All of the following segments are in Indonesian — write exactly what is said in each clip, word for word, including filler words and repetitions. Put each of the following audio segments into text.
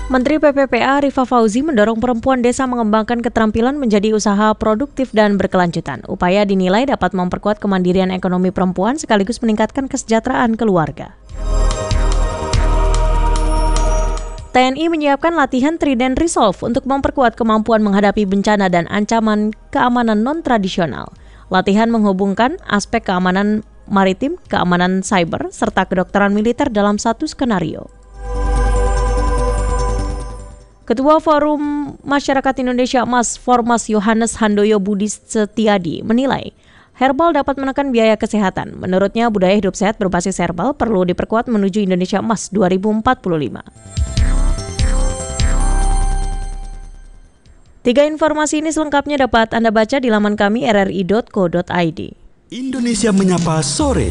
Menteri P P P A Rifa Fauzi mendorong perempuan desa mengembangkan keterampilan menjadi usaha produktif dan berkelanjutan. Upaya dinilai dapat memperkuat kemandirian ekonomi perempuan sekaligus meningkatkan kesejahteraan keluarga. T N I menyiapkan latihan Trident Resolve untuk memperkuat kemampuan menghadapi bencana dan ancaman keamanan non-tradisional. Latihan menghubungkan aspek keamanan maritim, keamanan cyber, serta kedokteran militer dalam satu skenario. Ketua Forum Masyarakat Indonesia Emas Formas Yohanes Handoyo Budi Setiadi menilai herbal dapat menekan biaya kesehatan. Menurutnya budaya hidup sehat berbasis herbal perlu diperkuat menuju Indonesia Emas dua ribu empat puluh lima. Tiga informasi ini selengkapnya dapat Anda baca di laman kami r r i dot co dot i d. Indonesia Menyapa Sore.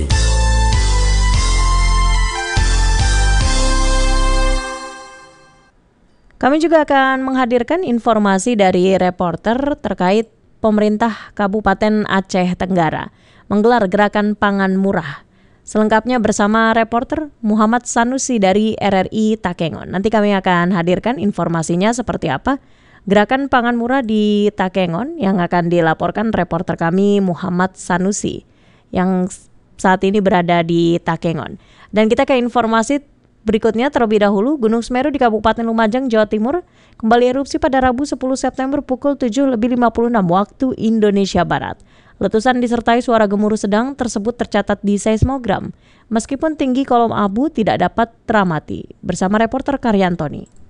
Kami juga akan menghadirkan informasi dari reporter terkait pemerintah Kabupaten Aceh Tenggara menggelar gerakan pangan murah. Selengkapnya bersama reporter Muhammad Sanusi dari R R I Takengon. Nanti kami akan hadirkan informasinya seperti apa gerakan pangan murah di Takengon yang akan dilaporkan reporter kami Muhammad Sanusi yang saat ini berada di Takengon. Dan kita ke informasi berikutnya terlebih dahulu, Gunung Semeru di Kabupaten Lumajang, Jawa Timur kembali erupsi pada Rabu sepuluh September pukul tujuh lebih lima puluh enam waktu Indonesia Barat. Letusan disertai suara gemuruh sedang tersebut tercatat di seismogram. Meskipun tinggi kolom abu tidak dapat teramati. Bersama reporter Karyantoni.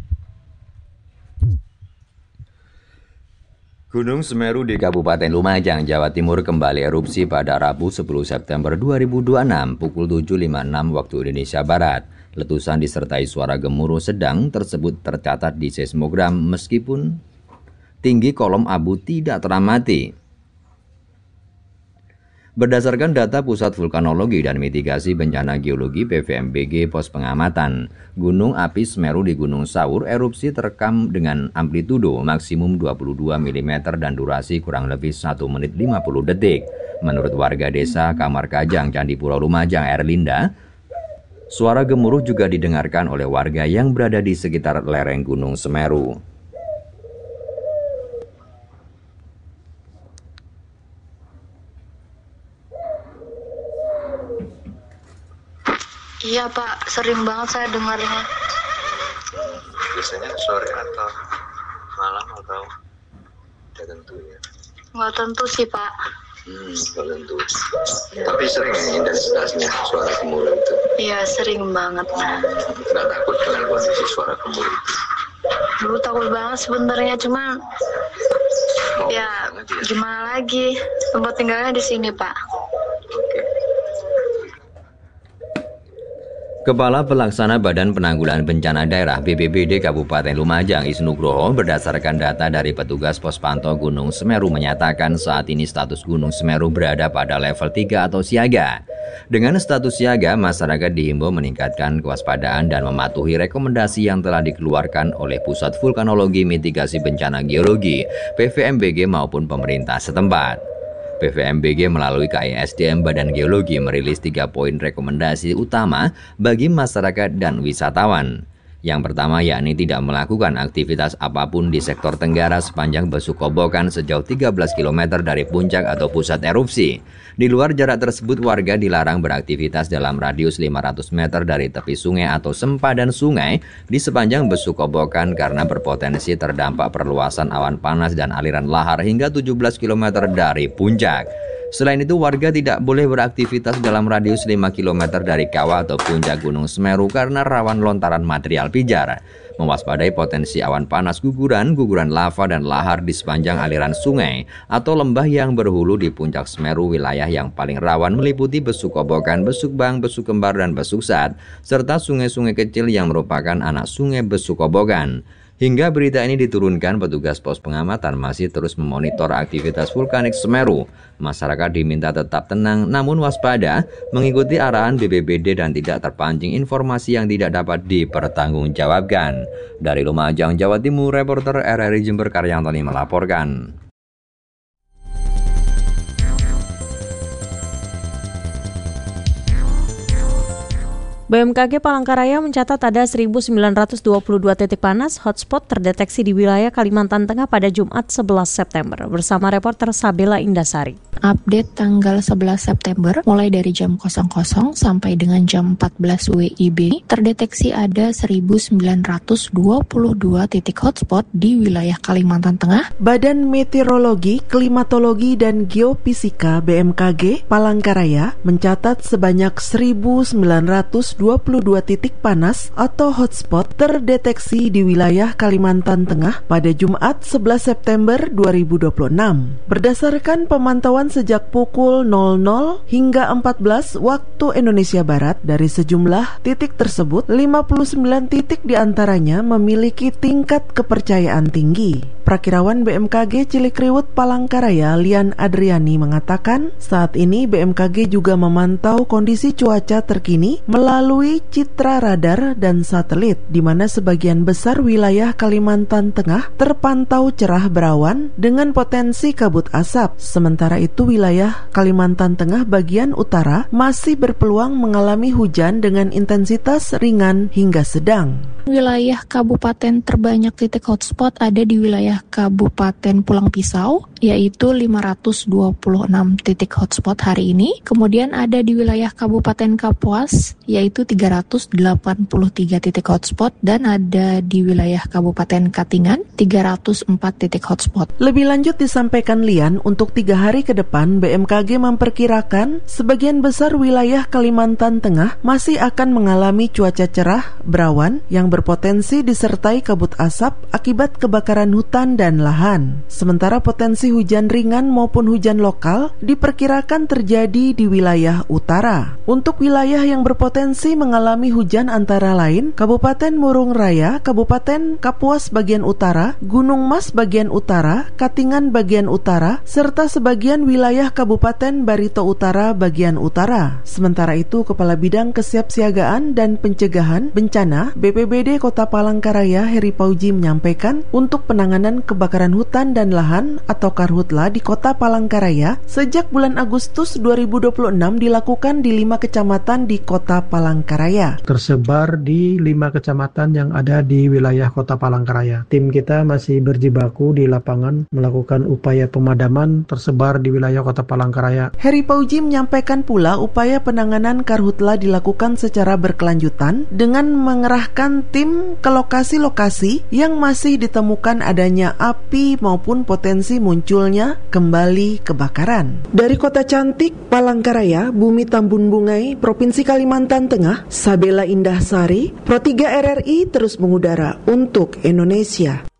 Gunung Semeru di Kabupaten Lumajang, Jawa Timur kembali erupsi pada Rabu sepuluh September dua ribu dua puluh enam pukul tujuh lima puluh enam waktu Indonesia Barat. Letusan disertai suara gemuruh sedang tersebut tercatat di seismogram meskipun tinggi kolom abu tidak teramati. Berdasarkan data Pusat Vulkanologi dan Mitigasi Bencana Geologi P V M B G Pos Pengamatan, Gunung Api Semeru di Gunung Saur erupsi terekam dengan amplitudo maksimum dua puluh dua milimeter dan durasi kurang lebih satu menit lima puluh detik. Menurut warga desa Kamar Kajang, Candipuro Lumajang, Erlinda, suara gemuruh juga didengarkan oleh warga yang berada di sekitar lereng Gunung Semeru. Iya Pak, sering banget saya dengarnya. Biasanya sore atau malam atau tidak tentu ya? Nggak tentu sih Pak. Hmm, nggak tentu. Tapi sering intensitasnya suara gemuruh itu? Iya, sering banget. Nggak takut dengan kondisi suara gemuruh itu? Dulu takut banget sebenarnya, cuman oh, ya gimana lagi, tempat tinggalnya di sini Pak. Oke. Kepala Pelaksana Badan Penanggulangan Bencana Daerah B P B D Kabupaten Lumajang Isnugroho berdasarkan data dari petugas pos pantau Gunung Semeru menyatakan saat ini status Gunung Semeru berada pada level tiga atau siaga. Dengan status siaga, masyarakat dihimbau meningkatkan kewaspadaan dan mematuhi rekomendasi yang telah dikeluarkan oleh Pusat Vulkanologi Mitigasi Bencana Geologi P V M B G maupun pemerintah setempat. P V M B G melalui K I S D M Badan Geologi merilis tiga poin rekomendasi utama bagi masyarakat dan wisatawan. Yang pertama yakni tidak melakukan aktivitas apapun di sektor Tenggara sepanjang Besuk Kobokan sejauh tiga belas kilometer dari puncak atau pusat erupsi. Di luar jarak tersebut warga dilarang beraktivitas dalam radius lima ratus meter dari tepi sungai atau sempadan sungai di sepanjang Besuk Kobokan karena berpotensi terdampak perluasan awan panas dan aliran lahar hingga tujuh belas kilometer dari puncak. Selain itu, warga tidak boleh beraktivitas dalam radius lima kilometer dari kawah atau puncak Gunung Semeru karena rawan lontaran material pijar. Mewaspadai potensi awan panas guguran, guguran lava dan lahar di sepanjang aliran sungai atau lembah yang berhulu di puncak Semeru. Wilayah yang paling rawan meliputi Besuk Kobokan, Besuk Bang, Besuk Kembar, dan Besuk Sat, serta sungai-sungai kecil yang merupakan anak sungai Besuk Kobokan. Hingga berita ini diturunkan, petugas pos pengamatan masih terus memonitor aktivitas vulkanik Semeru. Masyarakat diminta tetap tenang namun waspada, mengikuti arahan B P B D dan tidak terpancing informasi yang tidak dapat dipertanggungjawabkan. Dari Lumajang, Jawa Timur, reporter R R I Jember Karyantoni melaporkan. B M K G Palangkaraya mencatat ada seribu sembilan ratus dua puluh dua titik panas hotspot terdeteksi di wilayah Kalimantan Tengah pada Jumat sebelas September. Bersama reporter Sabela Indasari. Update tanggal sebelas September, mulai dari jam nol nol sampai dengan jam empat belas W I B, terdeteksi ada seribu sembilan ratus dua puluh dua titik hotspot di wilayah Kalimantan Tengah. Badan Meteorologi, Klimatologi, dan Geofisika B M K G Palangkaraya mencatat sebanyak seribu sembilan ratus dua puluh dua titik panas atau hotspot terdeteksi di wilayah Kalimantan Tengah pada Jumat sebelas September dua ribu dua puluh enam. Berdasarkan pemantauan sejak pukul nol nol hingga empat belas waktu Indonesia Barat, dari sejumlah titik tersebut, lima puluh sembilan titik diantaranya memiliki tingkat kepercayaan tinggi. Prakirawan B M K G Cilikriwut Palangkaraya, Lian Adriani, mengatakan saat ini B M K G juga memantau kondisi cuaca terkini melalui citra radar dan satelit, di mana sebagian besar wilayah Kalimantan Tengah terpantau cerah berawan dengan potensi kabut asap. Sementara itu wilayah Kalimantan Tengah bagian utara masih berpeluang mengalami hujan dengan intensitas ringan hingga sedang. Wilayah kabupaten terbanyak titik hotspot ada di wilayah Kabupaten Pulang Pisau, yaitu lima ratus dua puluh enam titik hotspot hari ini. Kemudian ada di wilayah Kabupaten Kapuas, yaitu tiga ratus delapan puluh tiga titik hotspot, dan ada di wilayah Kabupaten Katingan, tiga ratus empat titik hotspot. Lebih lanjut disampaikan Lian, untuk tiga hari ke depan B M K G memperkirakan sebagian besar wilayah Kalimantan Tengah masih akan mengalami cuaca cerah berawan yang berpotensi disertai kabut asap akibat kebakaran hutan dan lahan. Sementara potensi hujan ringan maupun hujan lokal diperkirakan terjadi di wilayah utara. Untuk wilayah yang berpotensi mengalami hujan antara lain Kabupaten Murung Raya, Kabupaten Kapuas bagian utara, Gunung Mas bagian utara, Katingan bagian utara, serta sebagian wilayah Kabupaten Barito Utara bagian utara. Sementara itu, Kepala Bidang Kesiapsiagaan dan Pencegahan Bencana B P B D Kota Palangkaraya, Heri Pauji, menyampaikan untuk penanganan kebakaran hutan dan lahan atau Karhutla di Kota Palangkaraya sejak bulan Agustus dua ribu dua puluh enam dilakukan di lima kecamatan di Kota Palangkaraya. Tersebar di lima kecamatan yang ada di wilayah Kota Palangkaraya. Tim kita masih berjibaku di lapangan melakukan upaya pemadaman tersebar di wilayah Kota Palangkaraya. Heri Pauji menyampaikan pula upaya penanganan Karhutla dilakukan secara berkelanjutan dengan mengerahkan tim ke lokasi-lokasi yang masih ditemukan adanya api maupun potensi munculnya kembali kebakaran. Dari Kota Cantik Palangkaraya, Bumi Tambun Bungai, Provinsi Kalimantan Tengah, Sabela Indasari, Pro tiga R R I terus mengudara untuk Indonesia.